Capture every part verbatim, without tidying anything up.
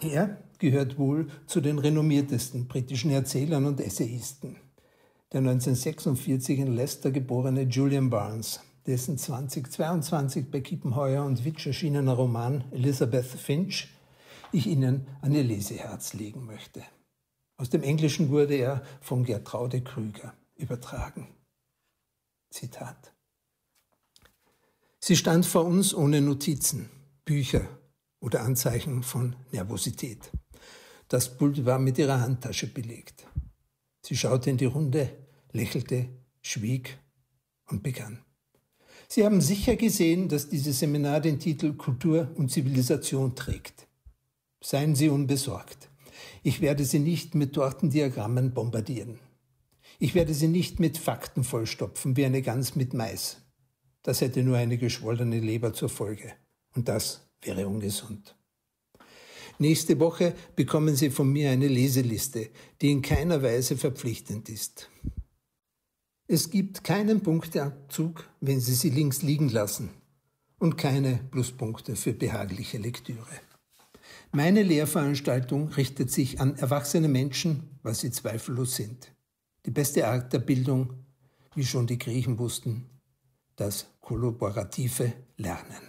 Er gehört wohl zu den renommiertesten britischen Erzählern und Essayisten. Der neunzehnhundertsechsundvierzig in Leicester geborene Julian Barnes, dessen zweitausendzweiundzwanzig bei Kiepenheuer und Witsch erschienener Roman Elizabeth Finch ich Ihnen an Ihr Leseherz legen möchte. Aus dem Englischen wurde er von Gertrude Krüger übertragen. Zitat. Sie stand vor uns ohne Notizen, Bücher oder Anzeichen von Nervosität. Das Pult war mit ihrer Handtasche belegt. Sie schaute in die Runde, lächelte, schwieg und begann. Sie haben sicher gesehen, dass dieses Seminar den Titel Kultur und Zivilisation trägt. Seien Sie unbesorgt. Ich werde Sie nicht mit Tortendiagrammen bombardieren. Ich werde Sie nicht mit Fakten vollstopfen wie eine Gans mit Mais. Das hätte nur eine geschwollene Leber zur Folge. Und das wäre ungesund. Nächste Woche bekommen Sie von mir eine Leseliste, die in keiner Weise verpflichtend ist. Es gibt keinen Punkteabzug, wenn Sie sie links liegen lassen und keine Pluspunkte für behagliche Lektüre. Meine Lehrveranstaltung richtet sich an erwachsene Menschen, was sie zweifellos sind. Die beste Art der Bildung, wie schon die Griechen wussten, das kollaborative Lernen.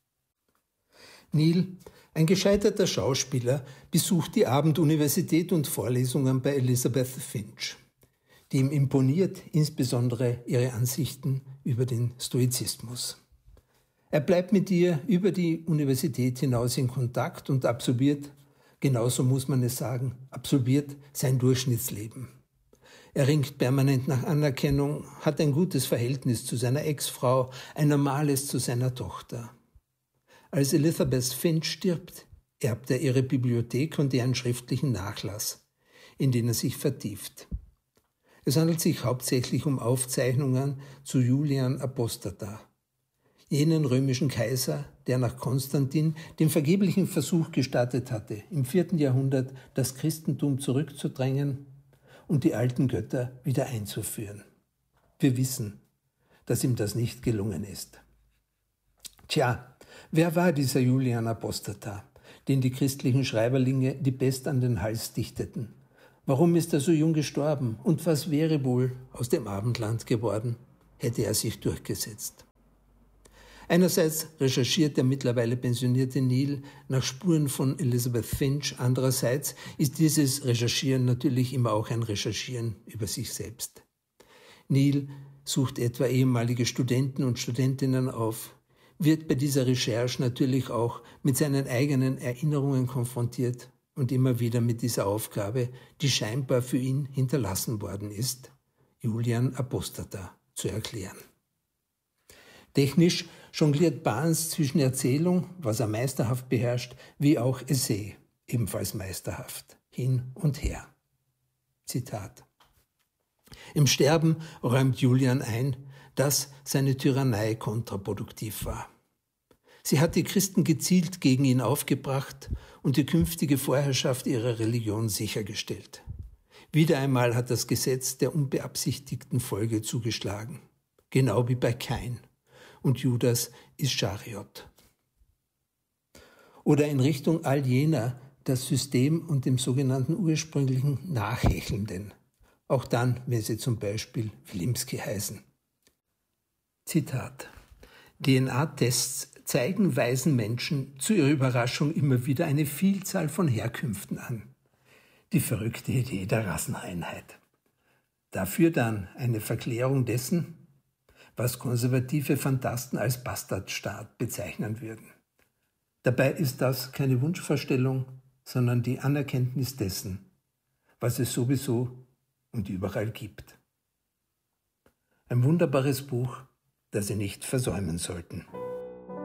Neil, ein gescheiterter Schauspieler, besucht die Abenduniversität und Vorlesungen bei Elizabeth Finch. Die ihm imponiert insbesondere ihre Ansichten über den Stoizismus. Er bleibt mit ihr über die Universität hinaus in Kontakt und absolviert, genauso muss man es sagen, absolviert sein Durchschnittsleben. Er ringt permanent nach Anerkennung, hat ein gutes Verhältnis zu seiner Ex-Frau, ein normales zu seiner Tochter. Als Elizabeth Finch stirbt, erbt er ihre Bibliothek und ihren schriftlichen Nachlass, in den er sich vertieft. Es handelt sich hauptsächlich um Aufzeichnungen zu Julian Apostata, jenen römischen Kaiser, der nach Konstantin den vergeblichen Versuch gestartet hatte, im vierten Jahrhundert das Christentum zurückzudrängen und die alten Götter wieder einzuführen. Wir wissen, dass ihm das nicht gelungen ist. Tja, wer war dieser Julian Apostata, den die christlichen Schreiberlinge die Pest an den Hals dichteten? Warum ist er so jung gestorben? Und was wäre wohl aus dem Abendland geworden, hätte er sich durchgesetzt? Einerseits recherchiert der mittlerweile pensionierte Neil nach Spuren von Elizabeth Finch. Andererseits ist dieses Recherchieren natürlich immer auch ein Recherchieren über sich selbst. Neil sucht etwa ehemalige Studenten und Studentinnen auf, wird bei dieser Recherche natürlich auch mit seinen eigenen Erinnerungen konfrontiert und immer wieder mit dieser Aufgabe, die scheinbar für ihn hinterlassen worden ist, Julian Apostata zu erklären. Technisch jongliert Barnes zwischen Erzählung, was er meisterhaft beherrscht, wie auch Essay, ebenfalls meisterhaft, hin und her. Zitat. Im Sterben räumt Julian ein, dass seine Tyrannei kontraproduktiv war. Sie hat die Christen gezielt gegen ihn aufgebracht und die künftige Vorherrschaft ihrer Religion sichergestellt. Wieder einmal hat das Gesetz der unbeabsichtigten Folge zugeschlagen, genau wie bei Kain und Judas Ischariot. Oder in Richtung all jener, das System und dem sogenannten ursprünglichen Nachhechelnden, auch dann, wenn sie zum Beispiel Wilimski heißen. Zitat. D N A-Tests zeigen weisen Menschen zu ihrer Überraschung immer wieder eine Vielzahl von Herkünften an. Die verrückte Idee der Rasseneinheit. Dafür dann eine Verklärung dessen, was konservative Phantasten als Bastardstaat bezeichnen würden. Dabei ist das keine Wunschvorstellung, sondern die Anerkenntnis dessen, was es sowieso und überall gibt. Ein wunderbares Buch, das Sie nicht versäumen sollten.